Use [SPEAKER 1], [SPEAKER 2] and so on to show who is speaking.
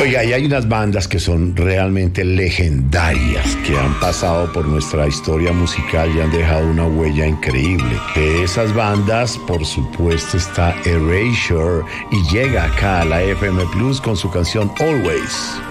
[SPEAKER 1] Oiga, y hay unas bandas que son realmente legendarias, que han pasado por nuestra historia musical y han dejado una huella increíble. De esas bandas, por supuesto, está Erasure y llega acá a la FM Plus con su canción Always.